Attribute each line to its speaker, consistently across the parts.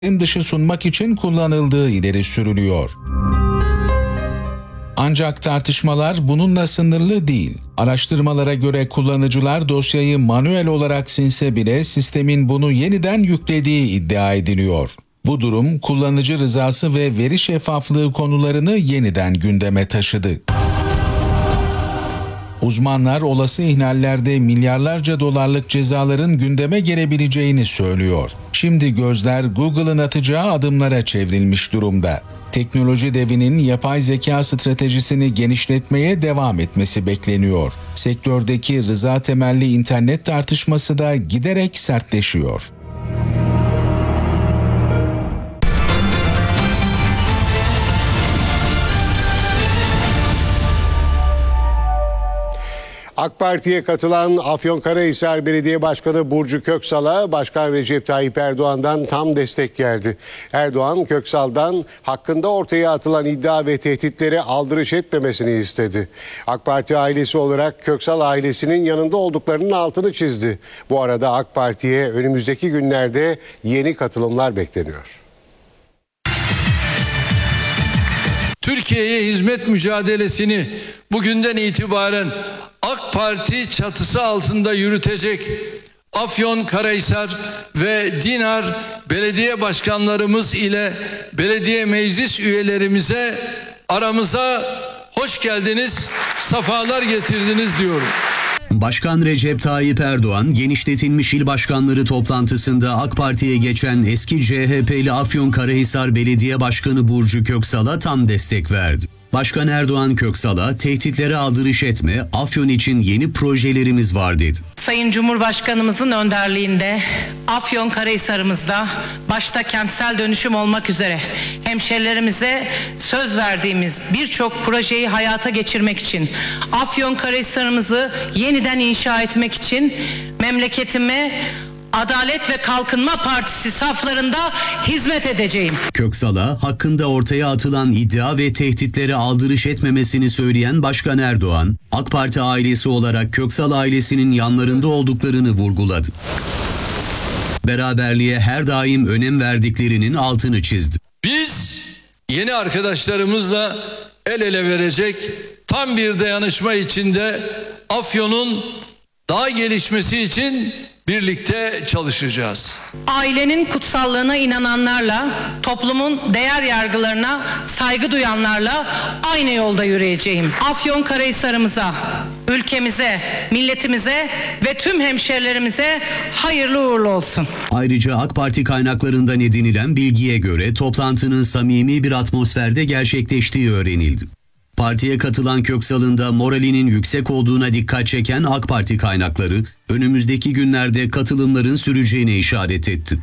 Speaker 1: dışı sunmak için kullanıldığı ileri sürülüyor. Ancak tartışmalar bununla sınırlı değil. Araştırmalara göre kullanıcılar dosyayı manuel olarak silse bile sistemin bunu yeniden yüklediği iddia ediliyor. Bu durum kullanıcı rızası ve veri şeffaflığı konularını yeniden gündeme taşıdı. Uzmanlar olası ihlallerde milyarlarca dolarlık cezaların gündeme gelebileceğini söylüyor. Şimdi gözler Google'ın atacağı adımlara çevrilmiş durumda. Teknoloji devinin yapay zeka stratejisini genişletmeye devam etmesi bekleniyor. Sektördeki rıza temelli internet tartışması da giderek sertleşiyor.
Speaker 2: AK Parti'ye katılan Afyonkarahisar Belediye Başkanı Burcu Köksal'a Başkan Recep Tayyip Erdoğan'dan tam destek geldi. Erdoğan, Köksal'dan hakkında ortaya atılan iddia ve tehditlere aldırış etmemesini istedi. AK Parti ailesi olarak Köksal ailesinin yanında olduklarının altını çizdi. Bu arada AK Parti'ye önümüzdeki günlerde yeni katılımlar bekleniyor.
Speaker 3: Türkiye'ye hizmet mücadelesini bugünden itibaren AK Parti çatısı altında yürütecek Afyonkarahisar ve Dinar belediye başkanlarımız ile belediye meclis üyelerimize aramıza hoş geldiniz, sefalar getirdiniz diyorum.
Speaker 4: Başkan Recep Tayyip Erdoğan, genişletilmiş il başkanları toplantısında AK Parti'ye geçen eski CHP'li Afyonkarahisar Belediye Başkanı Burcu Köksal'a tam destek verdi. Başkan Erdoğan Köksal'a tehditlere aldırış etme, Afyon için yeni projelerimiz var dedi.
Speaker 5: Sayın Cumhurbaşkanımızın önderliğinde Afyonkarahisar'ımızda başta kentsel dönüşüm olmak üzere hemşerilerimize söz verdiğimiz birçok projeyi hayata geçirmek için, Afyonkarahisar'ımızı yeniden inşa etmek için memleketime Adalet ve Kalkınma Partisi saflarında hizmet edeceğim.
Speaker 4: Köksal'a hakkında ortaya atılan iddia ve tehditlere aldırış etmemesini söyleyen Başkan Erdoğan, AK Parti ailesi olarak Köksal ailesinin yanlarında olduklarını vurguladı. Beraberliğe her daim önem verdiklerinin altını çizdi.
Speaker 3: Biz yeni arkadaşlarımızla el ele verecek tam bir dayanışma içinde Afyon'un daha gelişmesi için birlikte çalışacağız.
Speaker 5: Ailenin kutsallığına inananlarla, toplumun değer yargılarına saygı duyanlarla aynı yolda yürüyeceğim. Afyonkarahisar'ımıza, ülkemize, milletimize ve tüm hemşerilerimize hayırlı uğurlu olsun.
Speaker 4: Ayrıca AK Parti kaynaklarından edinilen bilgiye göre toplantının samimi bir atmosferde gerçekleştiği öğrenildi. Partiye katılan Köksal'ın da moralinin yüksek olduğuna dikkat çeken AK Parti kaynakları önümüzdeki günlerde katılımların süreceğine işaret etti.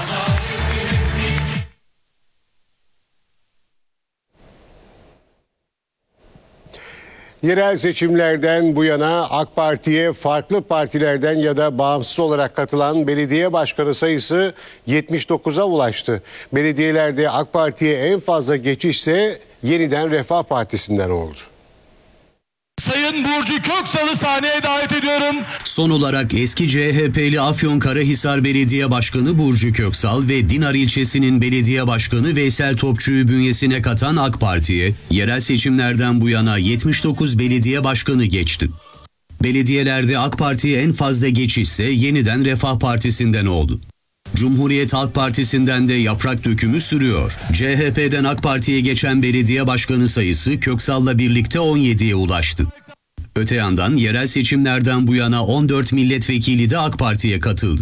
Speaker 2: Yerel seçimlerden bu yana AK Parti'ye farklı partilerden ya da bağımsız olarak katılan belediye başkanı sayısı 79'a ulaştı. Belediyelerde AK Parti'ye en fazla geçişse yeniden Refah Partisi'nden oldu.
Speaker 6: Sayın Burcu Köksal'ı sahneye davet ediyorum.
Speaker 4: Son olarak eski CHP'li Afyonkarahisar Belediye Başkanı Burcu Köksal ve Dinar ilçesinin belediye başkanı Veysel Topçu'yu bünyesine katan AK Parti'ye yerel seçimlerden bu yana 79 belediye başkanı geçti. Belediyelerde AK Parti'ye en fazla geçişse yeniden Refah Partisi'nden oldu. Cumhuriyet Halk Partisi'nden de yaprak dökümü sürüyor. CHP'den AK Parti'ye geçen belediye başkanı sayısı Köksal'la birlikte 17'ye ulaştı. Öte yandan yerel seçimlerden bu yana 14 milletvekili de AK Parti'ye katıldı.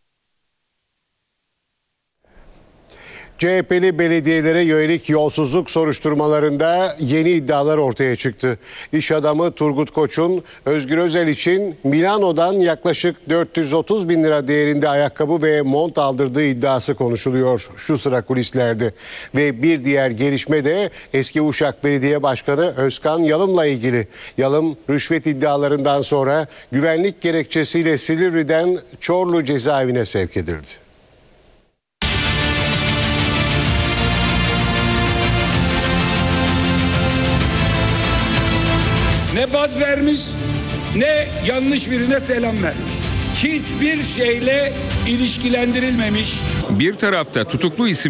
Speaker 2: CHP'li belediyelere yönelik yolsuzluk soruşturmalarında yeni iddialar ortaya çıktı. İş adamı Turgut Koç'un Özgür Özel için Milano'dan yaklaşık 430 bin lira değerinde ayakkabı ve mont aldırdığı iddiası konuşuluyor şu sıra kulislerde. Ve bir diğer gelişme de eski Uşak Belediye Başkanı Özkan Yalım'la ilgili. Yalım rüşvet iddialarından sonra güvenlik gerekçesiyle Silivri'den Çorlu cezaevine sevk edildi.
Speaker 7: Ne baz vermiş, ne yanlış birine selam vermiş. hiçbir şeyle ilişkilendirilmemiş.
Speaker 8: Bir tarafta tutuklu isim